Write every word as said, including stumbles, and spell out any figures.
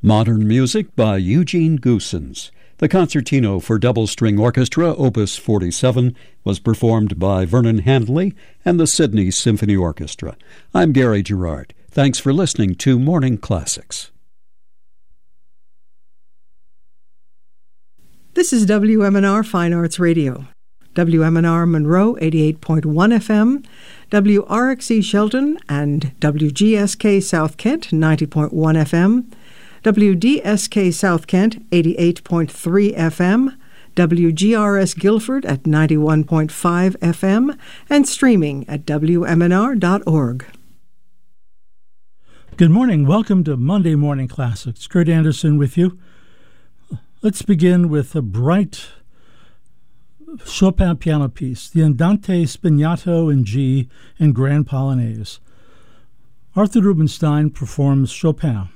Modern music by Eugene Goossens. The Concertino for Double String Orchestra, Opus forty-seven, was performed by Vernon Handley and the Sydney Symphony Orchestra. I'm Gary Gerard. Thanks for listening to Morning Classics. This is W M N R Fine Arts Radio. W M N R Monroe, eighty-eight point one F M, W R X E Shelton, and W G S K South Kent, ninety point one F M, W D S K South Kent, eighty-eight point three F M, W G R S Guilford at ninety-one point five F M, and streaming at W M N R dot org. Good morning. Welcome to Monday Morning Classics. Kurt Anderson with you. Let's begin with a bright Chopin piano piece, the Andante Spinato in G and Grand Polonaise. Arthur Rubinstein performs Chopin.